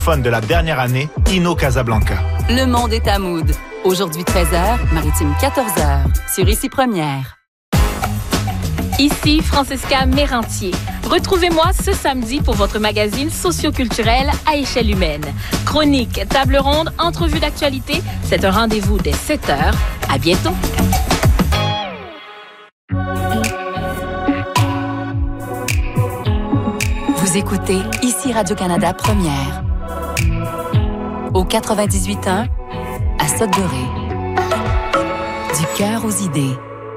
Fun de la dernière année, Inno Casablanca. Le monde est à Mood. Aujourd'hui 13h, Maritime 14h, sur Ici Première. Ici Francesca Mérantier. Retrouvez-moi ce samedi pour votre magazine socioculturel à échelle humaine. Chronique, table ronde, entrevue d'actualité. C'est un rendez-vous dès 7h. À bientôt. Vous écoutez Ici Radio-Canada Première. Au 98.1, à Sudbury. Du cœur aux idées.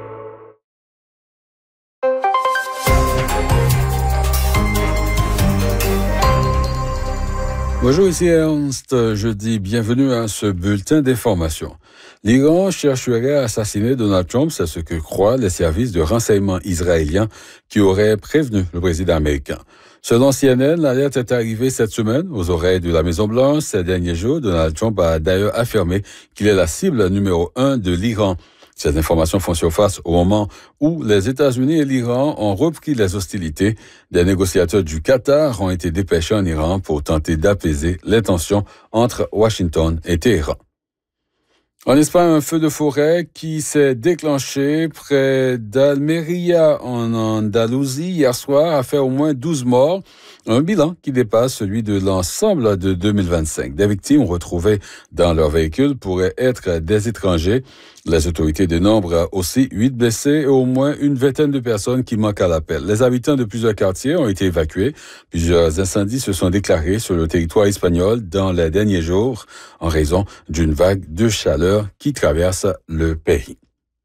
Bonjour, ici Ernst. Je dis bienvenue à ce bulletin d'information. L'Iran chercherait à assassiner Donald Trump, c'est ce que croient les services de renseignement israéliens qui auraient prévenu le président américain. Selon CNN, l'alerte est arrivée cette semaine aux oreilles de la Maison-Blanche. Ces derniers jours, Donald Trump a d'ailleurs affirmé qu'il est la cible numéro 1 de l'Iran. Ces informations font surface au moment où les États-Unis et l'Iran ont repris les hostilités. Des négociateurs du Qatar ont été dépêchés en Iran pour tenter d'apaiser les tensions entre Washington et Téhéran. En Espagne, un feu de forêt qui s'est déclenché près d'Almeria, en Andalousie, hier soir, a fait au moins 12 morts, un bilan qui dépasse celui de l'ensemble de 2025. Des victimes retrouvées dans leur véhicule pourraient être des étrangers. Les autorités dénombrent aussi 8 blessés et au moins une vingtaine de personnes qui manquent à l'appel. Les habitants de plusieurs quartiers ont été évacués. Plusieurs incendies se sont déclarés sur le territoire espagnol dans les derniers jours en raison d'une vague de chaleur qui traverse le pays.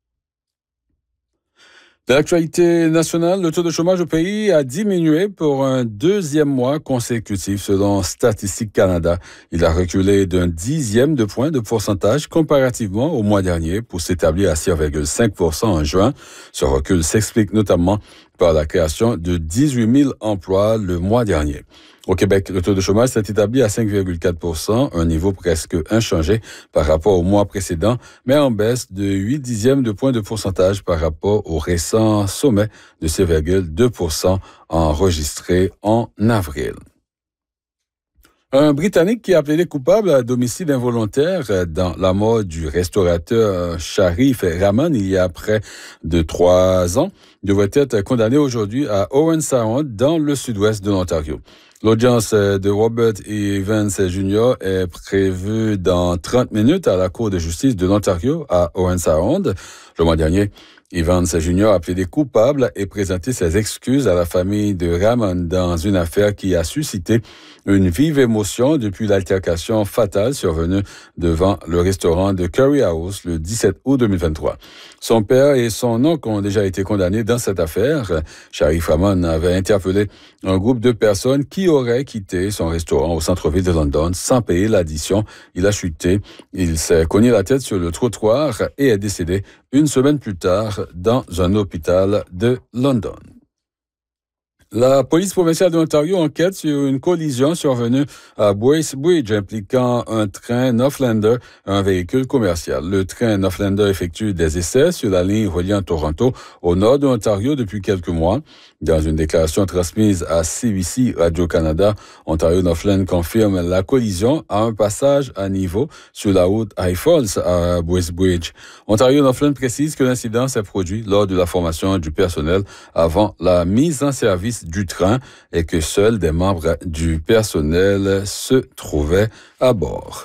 De l'actualité nationale, le taux de chômage au pays a diminué pour un deuxième mois consécutif selon Statistique Canada. Il a reculé d'un 10e de point de pourcentage comparativement au mois dernier pour s'établir à 6,5% en juin. Ce recul s'explique notamment par la création de 18 000 emplois le mois dernier. Au Québec, le taux de chômage s'est établi à 5,4%, un niveau presque inchangé par rapport au mois précédent, mais en baisse de 8 dixièmes de points de pourcentage par rapport au récent sommet de 6,2% enregistré en avril. Un Britannique qui a plaidé coupable d'homicide involontaire dans la mort du restaurateur Sharif Rahman il y a près de 3 ans devrait être condamné aujourd'hui à Owen Sound dans le sud-ouest de l'Ontario. L'audience de Robert Evans Jr. est prévue dans 30 minutes à la Cour de justice de l'Ontario à Owen Sound. Le mois dernier, Evans Jr. a plaidé coupable et présenté ses excuses à la famille de Rahman dans une affaire qui a suscité une vive émotion depuis l'altercation fatale survenue devant le restaurant de Curry House le 17 août 2023. Son père et son oncle ont déjà été condamnés dans cette affaire. Sharif Rahman avait interpellé un groupe de personnes qui auraient quitté son restaurant au centre-ville de London sans payer l'addition. Il a chuté, il s'est cogné la tête sur le trottoir et est décédé une semaine plus tard dans un hôpital de London. La police provinciale de l'Ontario enquête sur une collision survenue à Bracebridge impliquant un train Northlander et un véhicule commercial. Le train Northlander effectue des essais sur la ligne reliant Toronto au nord de l'Ontario depuis quelques mois. Dans une déclaration transmise à CBC Radio-Canada, Ontario Northland confirme la collision à un passage à niveau sur la route High Falls à Bracebridge. Ontario Northland précise que l'incident s'est produit lors de la formation du personnel avant la mise en service du train et que seuls des membres du personnel se trouvaient à bord.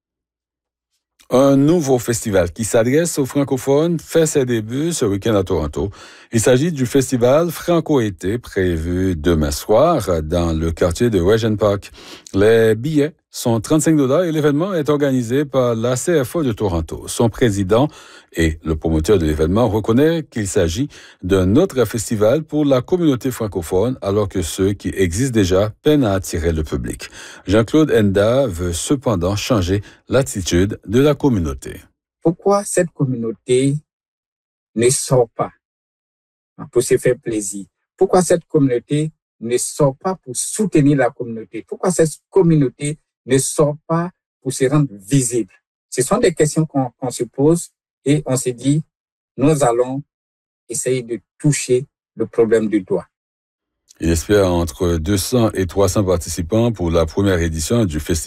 Un nouveau festival qui s'adresse aux francophones fait ses débuts ce week-end à Toronto. Il s'agit du festival Franco-été prévu demain soir dans le quartier de Regent Park. Les billets sont 35 $ et l'événement est organisé par la CFA de Toronto. Son président et le promoteur de l'événement reconnaît qu'il s'agit d'un autre festival pour la communauté francophone alors que ceux qui existent déjà peinent à attirer le public. Jean-Claude Enda veut cependant changer l'attitude de la communauté. Pourquoi cette communauté ne sort pas pour se faire plaisir? Pourquoi cette communauté ne sort pas pour soutenir la communauté? Pourquoi cette communauté ne sort pas pour se rendre visible? Ce sont des questions qu'on se pose et on se dit, nous allons essayer de toucher le problème du doigt. Il espère entre 200 et 300 participants pour la première édition du festival.